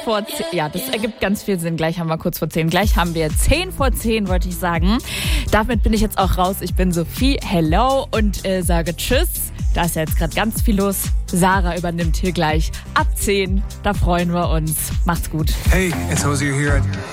vor 10. Ja, das ergibt ganz viel Sinn. Gleich haben wir kurz vor 10. Gleich haben wir 10 vor 10, wollte ich sagen. Damit bin ich jetzt auch raus. Ich bin Sophie, hello und sage tschüss. Da ist ja jetzt gerade ganz viel los. Sarah übernimmt hier gleich ab 10. Da freuen wir uns. Macht's gut. Hey, it's Hosier here.